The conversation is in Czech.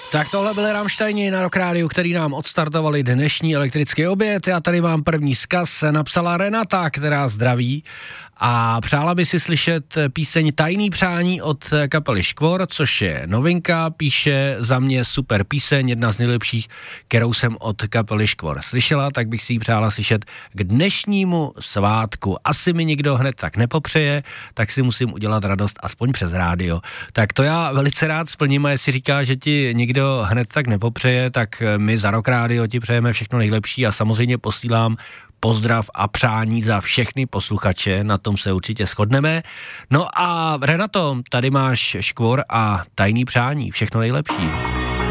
Tak tohle byly Rammsteini na Rock Rádiu, který nám odstartovali dnešní elektrický oběd. Já tady mám první vzkaz, napsala Renata, která zdraví a přála by si slyšet píseň Tajný přání od kapely Škvor, což je novinka, píše za mě super píseň, jedna z nejlepších, kterou jsem od kapely Škvor slyšela, tak bych si ji přála slyšet k dnešnímu svátku. Asi mi nikdo hned tak nepopřeje, tak si musím udělat radost aspoň přes rádio. Tak to já velice rád splním a jestli říká, že ti nikdo hned tak nepopřeje, tak my za Rock Rádio ti přejeme všechno nejlepší a samozřejmě posílám pozdrav a přání za všechny posluchače, na tom se určitě shodneme. No a Renato, tady máš Škvor a Tajný přání, všechno nejlepší.